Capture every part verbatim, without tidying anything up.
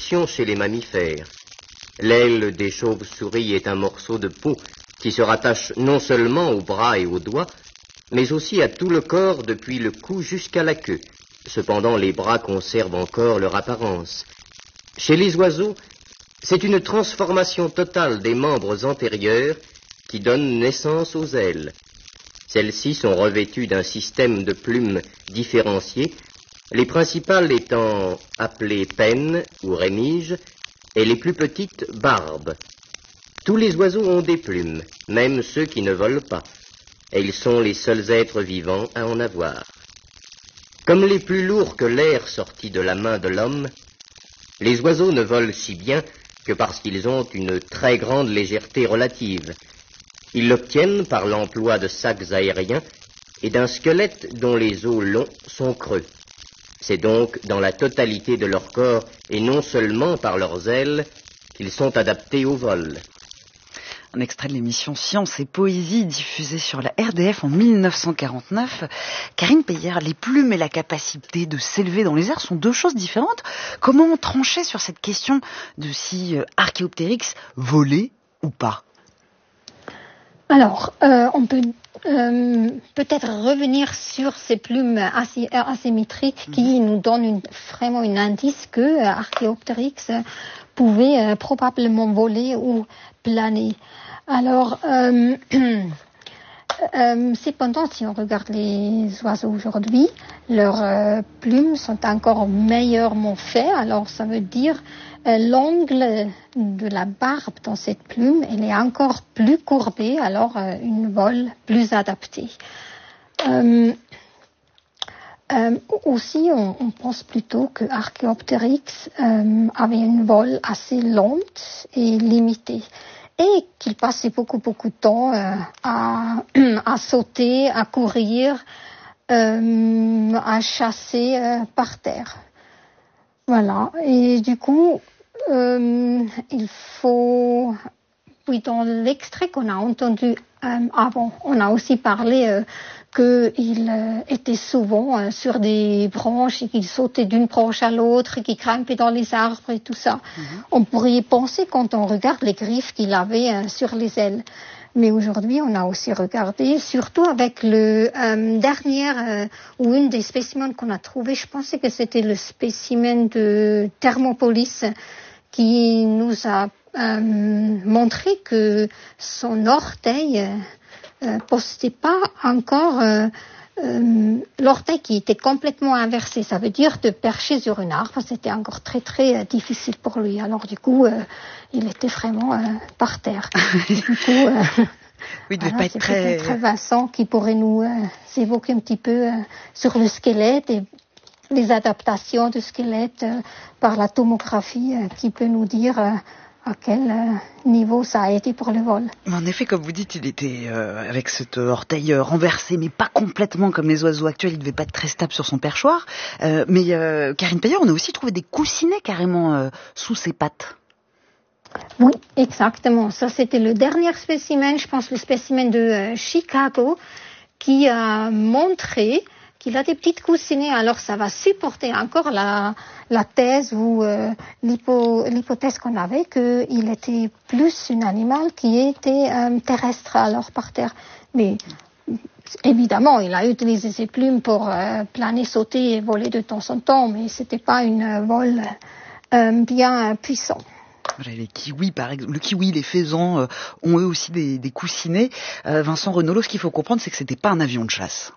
reproduction chez les mammifères. L'aile des chauves-souris est un morceau de peau qui se rattache non seulement aux bras et aux doigts, mais aussi à tout le corps depuis le cou jusqu'à la queue. Cependant, les bras conservent encore leur apparence. Chez les oiseaux, c'est une transformation totale des membres antérieurs qui donne naissance aux ailes. Celles-ci sont revêtues d'un système de plumes différenciées, les principales étant appelées pennes ou rémiges et les plus petites barbes. Tous les oiseaux ont des plumes, même ceux qui ne volent pas, et ils sont les seuls êtres vivants à en avoir. Comme les plus lourds que l'air sorti de la main de l'homme, les oiseaux ne volent si bien que parce qu'ils ont une très grande légèreté relative. Ils l'obtiennent par l'emploi de sacs aériens et d'un squelette dont les os longs sont creux. C'est donc dans la totalité de leur corps et non seulement par leurs ailes qu'ils sont adaptés au vol. Un extrait de l'émission Science et Poésie diffusée sur la R D F en mille neuf cent quarante-neuf. Karine Peyer, les plumes et la capacité de s'élever dans les airs sont deux choses différentes. Comment trancher sur cette question de si Archaeopteryx volait ou pas ? Alors, euh, on peut euh, peut-être revenir sur ces plumes asy- asymétriques qui mmh. nous donnent une, vraiment un indice que euh, Archaeopteryx pouvait euh, probablement voler ou planer. Alors, euh, euh, cependant, si on regarde les oiseaux aujourd'hui, leurs euh, plumes sont encore meilleurement faites. Alors, ça veut dire euh, l'angle de la barbe dans cette plume, elle est encore plus courbée, alors euh, une vol plus adaptée. Euh, euh, aussi, on, on pense plutôt que Archaeopteryx euh, avait une vol assez lente et limitée. Et qu'il passait beaucoup, beaucoup de temps euh, à, à sauter, à courir, euh, à chasser euh, par terre. Voilà. Et du coup, euh, il faut... Oui, dans l'extrait qu'on a entendu euh, avant, on a aussi parlé euh, qu'il euh, était souvent euh, sur des branches et qu'il sautait d'une branche à l'autre et qu'il grimpait dans les arbres et tout ça. Mm-hmm. On pourrait y penser quand on regarde les griffes qu'il avait euh, sur les ailes. Mais aujourd'hui, on a aussi regardé, surtout avec le euh, dernier euh, ou une des spécimens qu'on a trouvé, je pensais que c'était le spécimen de Thermopolis qui nous a euh, montré que son orteil euh, euh, postait pas encore euh, euh, l'orteil qui était complètement inversé. Ça veut dire de percher sur un arbre, c'était encore très très euh, difficile pour lui. Alors du coup, euh, il était vraiment euh, par terre. Du coup, euh, oui, voilà, pas être c'est très... peut-être Vincent qui pourrait nous euh, évoquer un petit peu euh, sur le squelette et les adaptations du squelette euh, par la tomographie euh, qui peut nous dire euh, à quel euh, niveau ça a été pour le vol. En effet, comme vous dites, il était euh, avec cet orteil euh, renversé, mais pas complètement comme les oiseaux actuels. Il devait pas être très stable sur son perchoir. Euh, mais euh, Karine Peyer, on a aussi trouvé des coussinets carrément euh, sous ses pattes. Oui, exactement. Ça, c'était le dernier spécimen, je pense le spécimen de euh, Chicago, qui a montré qu'il a des petites coussinets. Alors, ça va supporter encore la, la thèse ou euh, l'hypo, l'hypothèse qu'on avait qu'il était plus un animal qui était euh, terrestre, alors par terre. Mais évidemment, il a utilisé ses plumes pour euh, planer, sauter et voler de temps en temps, mais c'était pas un vol euh, bien puissant. Voilà, les kiwis, par exemple, le kiwi, les faisans euh, ont eux aussi des, des coussinets. Euh, Vincent Renaulot, ce qu'il faut comprendre, c'est que c'était pas un avion de chasse.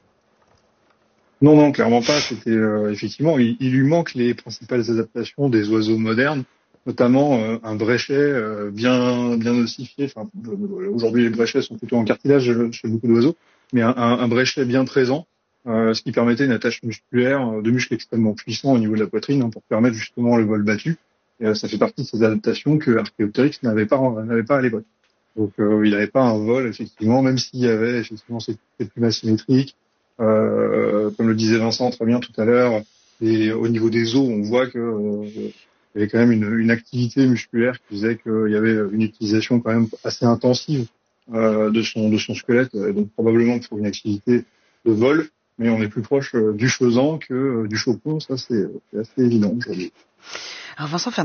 Non, non, clairement pas. C'était euh, effectivement, il, il lui manque les principales adaptations des oiseaux modernes, notamment euh, un bréchet euh, bien bien ossifié. Enfin, euh, aujourd'hui, les bréchets sont plutôt en cartilage chez beaucoup d'oiseaux, mais un, un, un bréchet bien présent, euh, ce qui permettait une attache musculaire de muscles extrêmement puissants au niveau de la poitrine hein, pour permettre justement le vol battu. Et, euh, ça fait partie de ces adaptations que Archaeopteryx n'avait pas n'avait pas à l'époque. Donc, euh, il n'avait pas un vol effectivement, même s'il y avait effectivement ces, ces plumes asymétriques. Euh, comme le disait Vincent très bien tout à l'heure, et au niveau des os, on voit que euh, il y avait quand même une, une activité musculaire qui faisait qu'il y avait une utilisation quand même assez intensive euh, de son de son squelette, donc probablement pour une activité de vol, mais on est plus proche euh, du faisan que euh, du chopon, ça c'est, c'est assez évident aujourd'hui. Alors Vincent